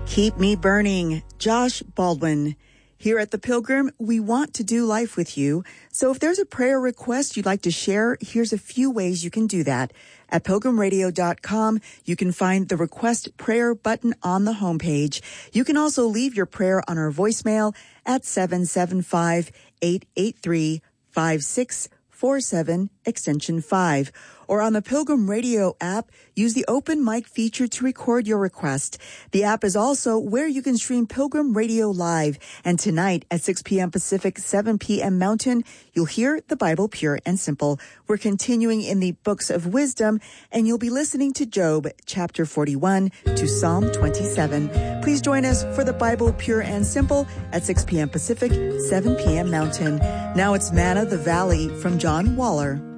Keep Me Burning, Josh Baldwin. Here at The Pilgrim, we want to do life with you. So if there's a prayer request you'd like to share, here's a few ways you can do that. At pilgrimradio.com, you can find the request prayer button on the homepage. You can also leave your prayer on our voicemail at 775-883-5647, extension 5. Or on the Pilgrim Radio app, use the open mic feature to record your request. The app is also where you can stream Pilgrim Radio live. And tonight at 6 p.m. Pacific, 7 p.m. Mountain, you'll hear the Bible Pure and Simple. We're continuing in the books of wisdom, and you'll be listening to Job, chapter 41 to Psalm 27. Please join us for the Bible Pure and Simple at 6 p.m. Pacific, 7 p.m. Mountain. Now it's Manna the Valley from John Waller.